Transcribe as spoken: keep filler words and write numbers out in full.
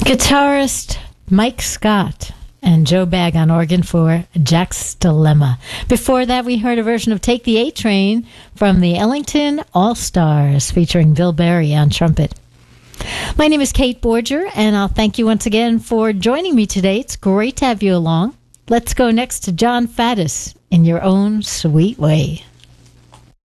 Guitarist Mike Scott and Joe Bagg on organ for Jack's Dilemma. Before that, we heard a version of Take the A Train from the Ellington All-Stars featuring Bill Berry on trumpet. My name is Kate Borger, and I'll thank you once again for joining me today. It's great to have you along. Let's go next to John Faddis, In Your Own Sweet Way.